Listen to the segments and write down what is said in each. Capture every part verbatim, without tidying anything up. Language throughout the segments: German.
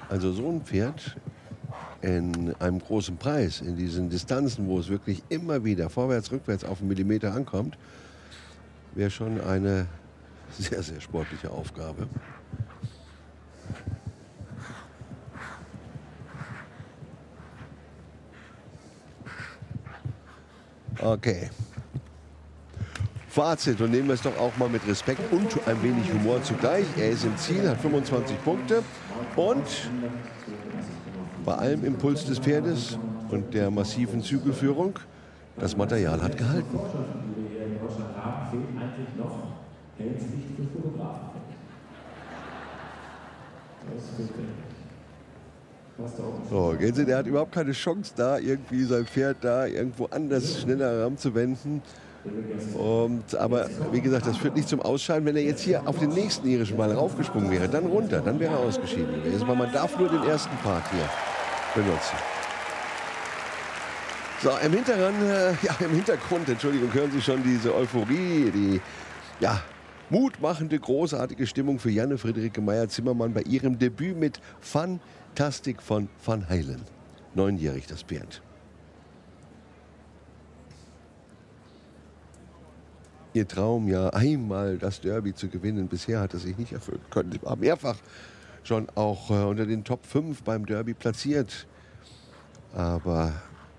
Also so ein Pferd in einem großen Preis, in diesen Distanzen, wo es wirklich immer wieder vorwärts, rückwärts auf einen Millimeter ankommt, wäre schon eine sehr, sehr sportliche Aufgabe. Okay. Fazit, und nehmen wir es doch auch mal mit Respekt und ein wenig Humor zugleich. Er ist im Ziel, hat fünfundzwanzig Punkte und bei allem Impuls des Pferdes und der massiven Zügelführung, das Material hat gehalten. So, Gänse, der hat überhaupt keine Chance da, irgendwie sein Pferd da irgendwo anders schneller ranzuwenden. Und, aber wie gesagt, das führt nicht zum Ausscheiden. Wenn er jetzt hier auf den nächsten irischen Ball raufgesprungen wäre, dann runter, dann wäre er ausgeschieden gewesen, weil man darf nur den ersten Part hier benutzen. So, im Hintergrund, äh, ja, im Hintergrund, Entschuldigung, hören Sie schon diese Euphorie, die, ja, mutmachende, großartige Stimmung für Janne Friederike Meyer-Zimmermann bei ihrem Debüt mit Fantastic von Van Halen. Neunjährig das Pferd. Ihr Traum, ja, einmal das Derby zu gewinnen, bisher hat es sich nicht erfüllt können. Sie war mehrfach schon auch äh, unter den Top fünf beim Derby platziert. Aber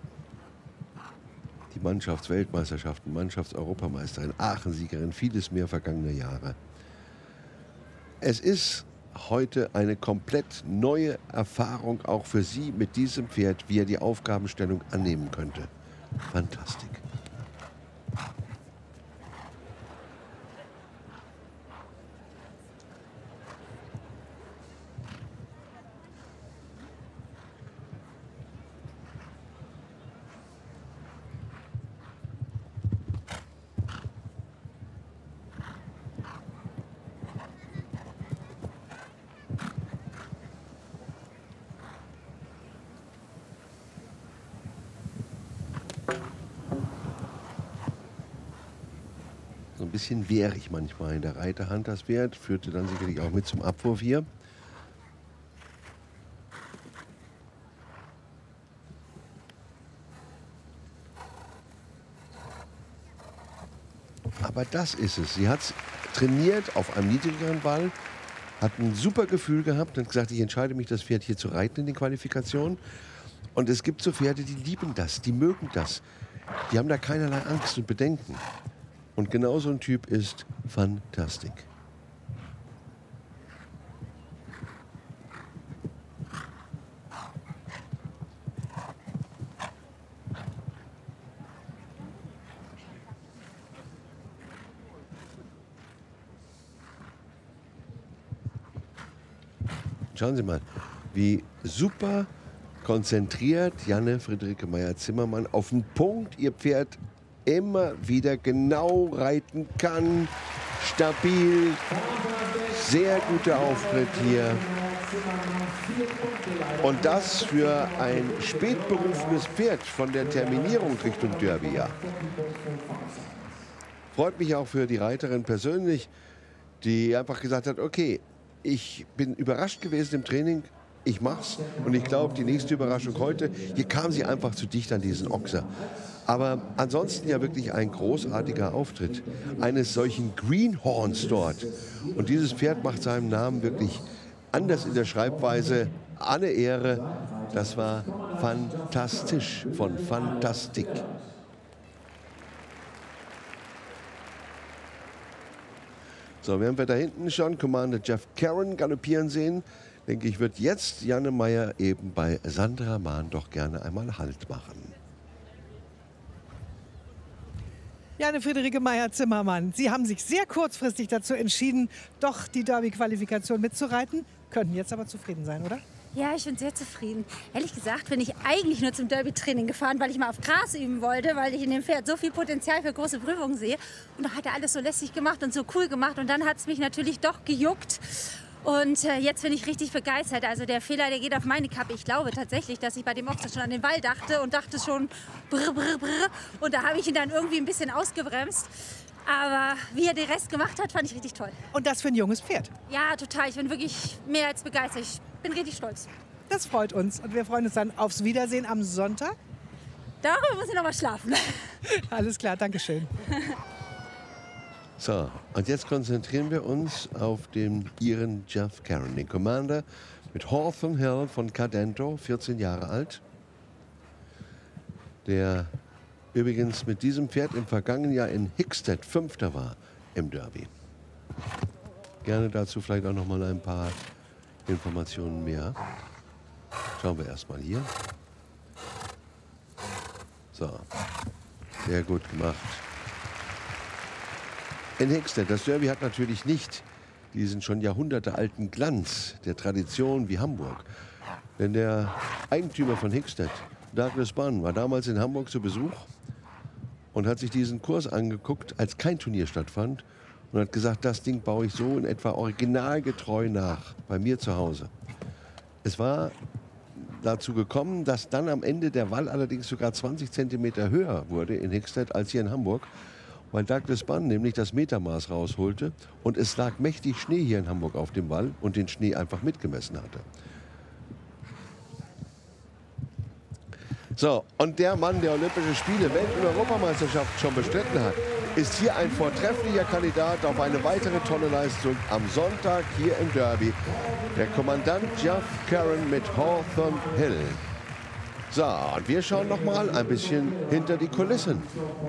die Mannschaftsweltmeisterschaften, Mannschaftseuropameisterin, Aachen-Siegerin, vieles mehr vergangene Jahre. Es ist heute eine komplett neue Erfahrung auch für sie mit diesem Pferd, wie er die Aufgabenstellung annehmen könnte. Fantastisch. So ein bisschen wehrig manchmal in der Reiterhand das Pferd, führte dann sicherlich auch mit zum Abwurf hier. Aber das ist es. Sie hat trainiert auf einem niedrigeren Ball, hat ein super Gefühl gehabt und gesagt, ich entscheide mich, das Pferd hier zu reiten in den Qualifikationen. Und es gibt so Pferde, die lieben das, die mögen das. Die haben da keinerlei Angst und Bedenken. Und genau so ein Typ ist Fantastic. Schauen Sie mal, wie super konzentriert Janne Friederike Meyer-Zimmermann auf den Punkt ihr Pferd immer wieder genau reiten kann. Stabil, sehr guter Auftritt hier. Und das für ein spätberufenes Pferd von der Terminierung Richtung Derby. Ja. Freut mich auch für die Reiterin persönlich, die einfach gesagt hat, okay, ich bin überrascht gewesen im Training, ich mach's. Und ich glaube, die nächste Überraschung heute, hier kam sie einfach zu dicht an diesen Ochser. Aber ansonsten ja wirklich ein großartiger Auftritt eines solchen Greenhorns dort. Und dieses Pferd macht seinem Namen wirklich anders in der Schreibweise alle Ehre. Das war fantastisch von Fantastic. So, während wir da hinten schon Commander Jeff Caron galoppieren sehen, denke ich, wird jetzt Janne Meyer eben bei Sandra Mahn doch gerne einmal Halt machen. Janne Friederike Meyer-Zimmermann, Sie haben sich sehr kurzfristig dazu entschieden, doch die Derby-Qualifikation mitzureiten, könnten jetzt aber zufrieden sein, oder? Ja, ich bin sehr zufrieden. Ehrlich gesagt bin ich eigentlich nur zum Derby-Training gefahren, weil ich mal auf Gras üben wollte, weil ich in dem Pferd so viel Potenzial für große Prüfungen sehe. Und da hat er alles so lässig gemacht und so cool gemacht. Und dann hat es mich natürlich doch gejuckt. Und äh, jetzt bin ich richtig begeistert. Also der Fehler, der geht auf meine Kappe. Ich glaube tatsächlich, dass ich bei dem Ochser schon an den Wall dachte und dachte schon brr, brr, brr. Und da habe ich ihn dann irgendwie ein bisschen ausgebremst. Aber wie er den Rest gemacht hat, fand ich richtig toll. Und das für ein junges Pferd. Ja, total. Ich bin wirklich mehr als begeistert. Ich bin richtig stolz. Das freut uns. Und wir freuen uns dann aufs Wiedersehen am Sonntag. Darüber muss ich noch mal schlafen. Alles klar, danke schön. So, und jetzt konzentrieren wir uns auf den Iren Geoff Caron, den Commander mit Hawthorne Hill von Cadento, vierzehn Jahre alt. Der übrigens mit diesem Pferd im vergangenen Jahr in Hickstead Fünfter war im Derby. Gerne dazu vielleicht auch noch mal ein paar Informationen mehr. Schauen wir erst mal hier. So, sehr gut gemacht. In Hickstead, das Derby hat natürlich nicht diesen schon jahrhundertealten Glanz der Tradition wie Hamburg. Denn der Eigentümer von Hickstead, Douglas Bunn, war damals in Hamburg zu Besuch und hat sich diesen Kurs angeguckt, als kein Turnier stattfand, und hat gesagt, das Ding baue ich so in etwa originalgetreu nach, bei mir zu Hause. Es war dazu gekommen, dass dann am Ende der Wall allerdings sogar zwanzig Zentimeter höher wurde in Hickstead als hier in Hamburg, weil Douglas Bunn nämlich das Metermaß rausholte und es lag mächtig Schnee hier in Hamburg auf dem Wall und den Schnee einfach mitgemessen hatte. So, und der Mann, der Olympische Spiele, Welt- und Europameisterschaft schon bestritten hat, ist hier ein vortrefflicher Kandidat auf eine weitere tolle Leistung am Sonntag hier im Derby. Der Kommandant Geoff Caron mit Hawthorne Hill. So, und wir schauen noch mal ein bisschen hinter die Kulissen.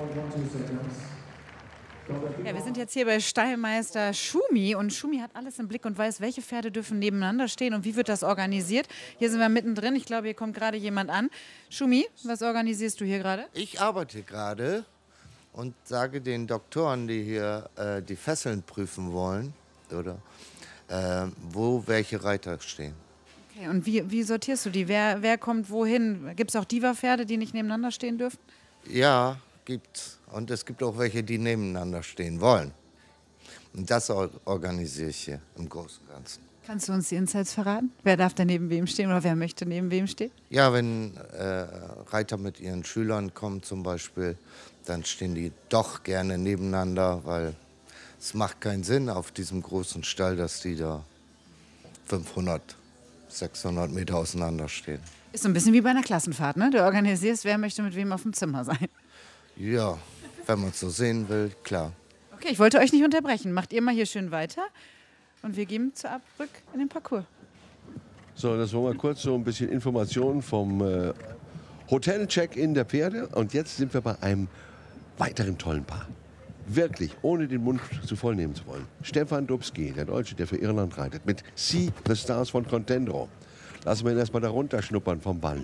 Ja, wir sind jetzt hier bei Stallmeister Schumi und Schumi hat alles im Blick und weiß, welche Pferde dürfen nebeneinander stehen und wie wird das organisiert. Hier sind wir mittendrin. Ich glaube, hier kommt gerade jemand an. Schumi, was organisierst du hier gerade? Ich arbeite gerade und sage den Doktoren, die hier äh, die Fesseln prüfen wollen, oder äh, wo welche Reiter stehen. Okay, und wie, wie sortierst du die? Wer, wer kommt wohin? Gibt es auch Diva-Pferde, die nicht nebeneinander stehen dürfen? Ja, gibt's. Und es gibt auch welche, die nebeneinander stehen wollen. Und das or- organisiere ich hier im Großen und Ganzen. Kannst du uns die Insights verraten? Wer darf da neben wem stehen oder wer möchte neben wem stehen? Ja, wenn äh, Reiter mit ihren Schülern kommen zum Beispiel, dann stehen die doch gerne nebeneinander, weil es macht keinen Sinn auf diesem großen Stall, dass die da fünfhundert, sechshundert Meter auseinander stehen. Ist so ein bisschen wie bei einer Klassenfahrt, ne? Du organisierst, wer möchte mit wem auf dem Zimmer sein. Ja, wenn man es so sehen will, klar. Okay, ich wollte euch nicht unterbrechen. Macht ihr mal hier schön weiter und wir gehen zu zurück in den Parcours. So, das war mal kurz so ein bisschen Informationen vom äh, Hotel-Check-In der Pferde. Und jetzt sind wir bei einem weiteren tollen Paar. Wirklich, ohne den Mund zu voll nehmen zu wollen. Stefan Dubski, der Deutsche, der für Irland reitet, mit See the Stars von Contendro. Lassen wir ihn erstmal da runterschnuppern vom Ball.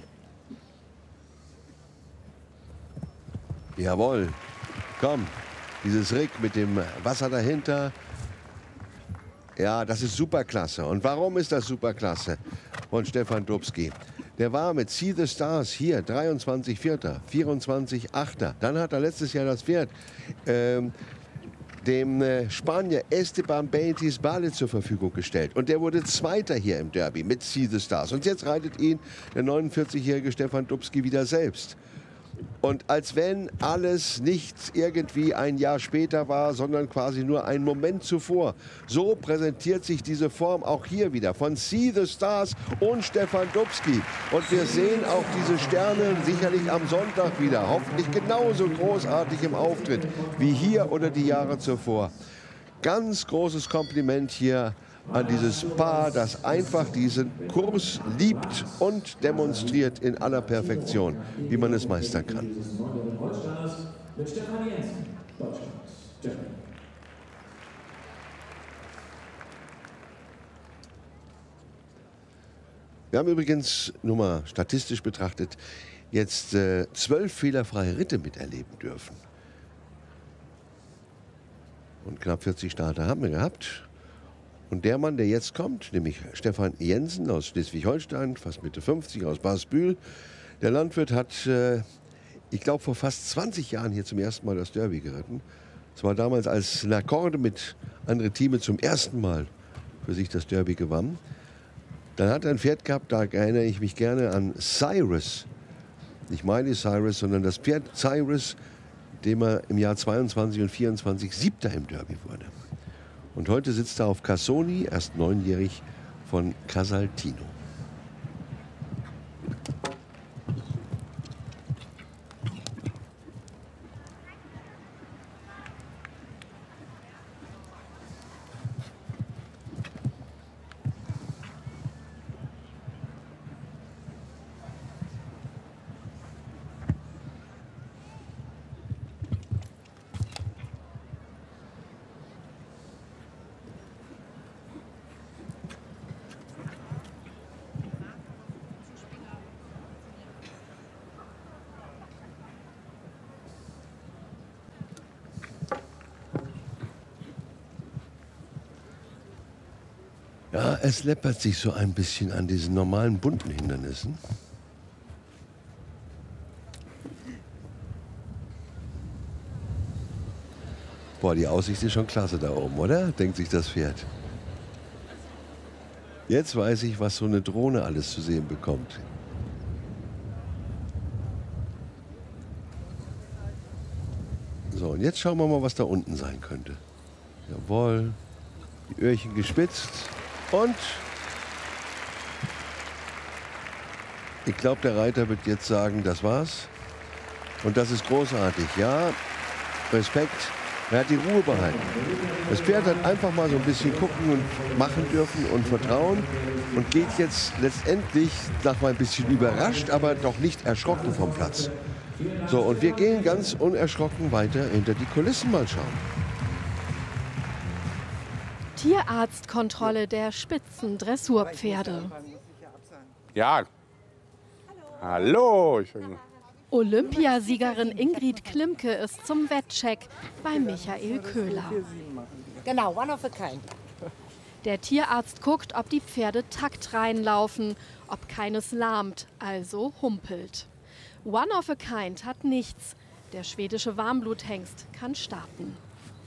Jawohl, komm, dieses Rick mit dem Wasser dahinter. Ja, das ist superklasse. Und warum ist das superklasse von Stefan Dubski? Der war mit See the Stars hier, dreiundzwanzig Vierter, vierundzwanzig Achter. Dann hat er letztes Jahr das Pferd ähm, dem äh, Spanier Esteban Betis Bale zur Verfügung gestellt. Und der wurde Zweiter hier im Derby mit See the Stars. Und jetzt reitet ihn der neunundvierzigjährige Stefan Dubski wieder selbst. Und als wenn alles nicht irgendwie ein Jahr später war, sondern quasi nur ein Moment zuvor. So präsentiert sich diese Form auch hier wieder von See the Stars und Stefan Dubski. Und wir sehen auch diese Sterne sicherlich am Sonntag wieder. Hoffentlich genauso großartig im Auftritt wie hier oder die Jahre zuvor. Ganz großes Kompliment hier an dieses Paar, das einfach diesen Kurs liebt und demonstriert in aller Perfektion, wie man es meistern kann. Wir haben übrigens, nur mal statistisch betrachtet, jetzt äh, zwölf fehlerfreie Ritte miterleben dürfen. Und knapp vierzig Starter haben wir gehabt. Und der Mann, der jetzt kommt, nämlich Stefan Jensen aus Schleswig-Holstein, fast Mitte fünfzig, aus Basbühl. Der Landwirt hat, äh, ich glaube, vor fast zwanzig Jahren hier zum ersten Mal das Derby geritten. Es war damals, als Lacorde mit anderen Teams zum ersten Mal für sich das Derby gewann. Dann hat er ein Pferd gehabt, da erinnere ich mich gerne an Cyrus. Nicht Miley Cyrus, sondern das Pferd Cyrus, dem er im Jahr zweiundzwanzig und vierundzwanzig Siebter im Derby wurde. Und heute sitzt er auf Cassoni, erst neunjährig, von Casaltino. Ja, es läppert sich so ein bisschen an diesen normalen bunten Hindernissen. Boah, die Aussicht ist schon klasse da oben, oder? Denkt sich das Pferd. Jetzt weiß ich, was so eine Drohne alles zu sehen bekommt. So, und jetzt schauen wir mal, was da unten sein könnte. Jawohl, die Öhrchen gespitzt. Und ich glaube, der Reiter wird jetzt sagen, das war's. Und das ist großartig. Ja, Respekt. Er hat die Ruhe behalten. Das Pferd hat einfach mal so ein bisschen gucken und machen dürfen und vertrauen und geht jetzt letztendlich, sag mal, ein bisschen überrascht, aber doch nicht erschrocken vom Platz. So, und wir gehen ganz unerschrocken weiter hinter die Kulissen mal schauen. Tierarztkontrolle der Spitzendressurpferde. Ja. Hallo. Hallo. Olympiasiegerin Ingrid Klimke ist zum Wettcheck bei Michael Köhler. Genau, one of a kind. Der Tierarzt guckt, ob die Pferde taktrein laufen, ob keines lahmt, also humpelt. One of a kind hat nichts. Der schwedische Warmbluthengst kann starten.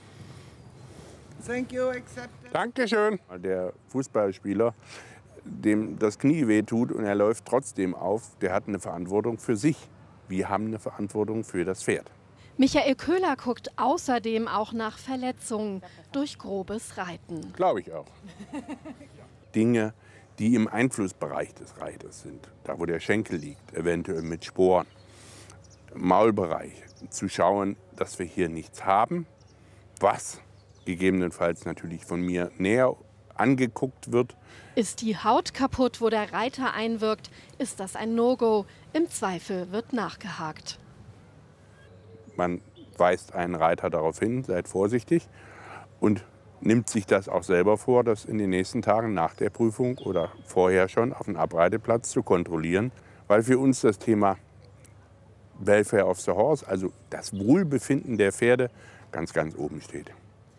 Thank you, accepted. Dankeschön. Der Fußballspieler, dem das Knie wehtut und er läuft trotzdem auf, der hat eine Verantwortung für sich. Wir haben eine Verantwortung für das Pferd. Michael Köhler guckt außerdem auch nach Verletzungen durch grobes Reiten. Glaube ich auch. Dinge, die im Einflussbereich des Reiters sind, da wo der Schenkel liegt, eventuell mit Sporen, Maulbereich, zu schauen, dass wir hier nichts haben, was gegebenenfalls natürlich von mir näher angeguckt wird. Ist die Haut kaputt, wo der Reiter einwirkt, ist das ein No-Go. Im Zweifel wird nachgehakt. Man weist einen Reiter darauf hin, seid vorsichtig und nimmt sich das auch selber vor, das in den nächsten Tagen nach der Prüfung oder vorher schon auf dem Abreiteplatz zu kontrollieren, weil für uns das Thema Welfare of the Horse, also das Wohlbefinden der Pferde, ganz, ganz oben steht.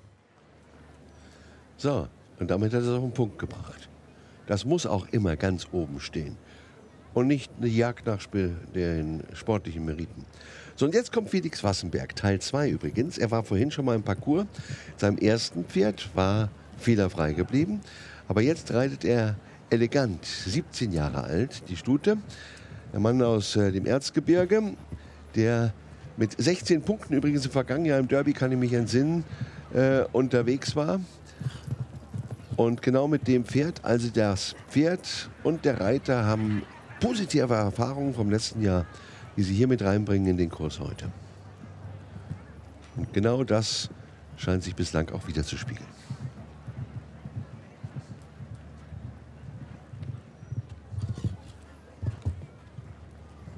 So, und damit hat er es auf den Punkt gebracht. Das muss auch immer ganz oben stehen. Und nicht eine Jagd nach den sportlichen Meriten. So, und jetzt kommt Felix Wassenberg, Teil zwei übrigens. Er war vorhin schon mal im Parcours. Seinem ersten Pferd war fehlerfrei geblieben. Aber jetzt reitet er elegant, siebzehn Jahre alt, die Stute. Der Mann aus äh, dem Erzgebirge, der mit sechzehn Punkten übrigens im vergangenen Jahr im Derby, kann ich mich entsinnen, äh, unterwegs war. Und genau mit dem Pferd, also das Pferd und der Reiter haben positive Erfahrungen vom letzten Jahr, die sie hier mit reinbringen in den Kurs heute. Und genau das scheint sich bislang auch wieder zu spiegeln.